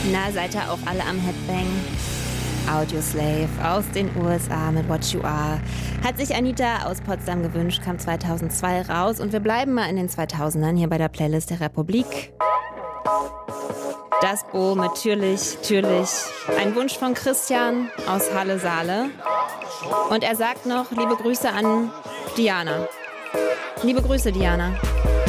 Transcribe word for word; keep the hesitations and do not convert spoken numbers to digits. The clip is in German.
Na, seid ihr auch alle am Headbang? Audioslave aus den U S A mit What You Are. Hat sich Anita aus Potsdam gewünscht, kam zweitausendzwei raus. Und wir bleiben mal in den zweitausendern hier bei der Playlist der Republik. Das Bo mit Türlich, Türlich. Ein Wunsch von Christian aus Halle-Saale. Und er sagt noch, liebe Grüße an Diana. Liebe Grüße, Diana.